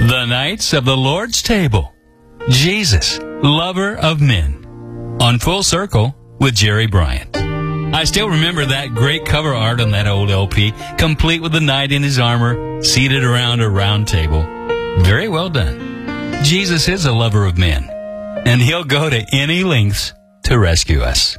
The Knights of the Lord's Table. Jesus, Lover of Men. On Full Circle with Jerry Bryant. I still remember that great cover art on that old LP, complete with the knight in his armor, seated around a round table. Very well done. Jesus is a lover of men, and he'll go to any lengths to rescue us.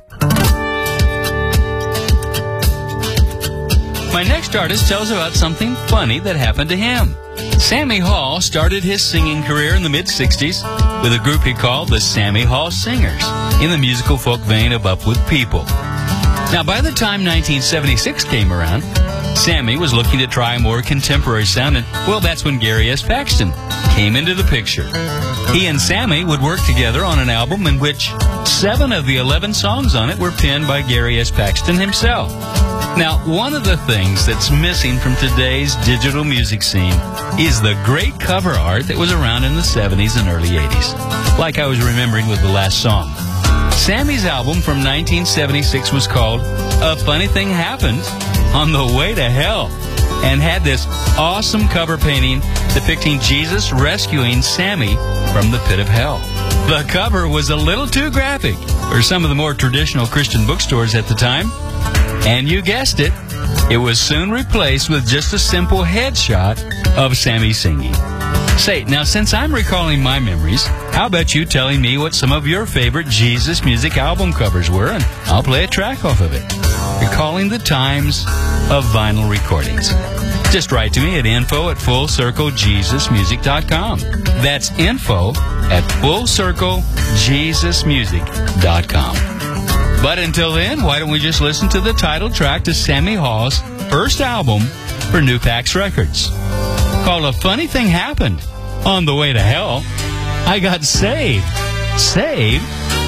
My next artist tells about something funny that happened to him. Sammy Hall started his singing career in the mid-'60s with a group he called the Sammy Hall Singers, in the musical folk vein of Up With People. Now, by the time 1976 came around, Sammy was looking to try a more contemporary sound, and, well, that's when Gary S. Paxton came into the picture. He and Sammy would work together on an album in which 7 of the 11 songs on it were penned by Gary S. Paxton himself. Now, one of the things that's missing from today's digital music scene is the great cover art that was around in the 70s and early 80s, like I was remembering with the last song. Sammy's album from 1976 was called A Funny Thing Happened on the Way to Hell, and had this awesome cover painting depicting Jesus rescuing Sammy from the pit of hell. The cover was a little too graphic for some of the more traditional Christian bookstores at the time, and you guessed it, it was soon replaced with just a simple headshot of Sammy singing. Say, now since I'm recalling my memories, how about you telling me what some of your favorite Jesus music album covers were, and I'll play a track off of it. Recalling the times of vinyl recordings. Just write to me at info@fullcirclejesusmusic.com. That's info@fullcirclejesusmusic.com. But until then, why don't we just listen to the title track to Sammy Hall's first album for New Pax Records, called A Funny Thing Happened on the Way to Hell. I got saved. Saved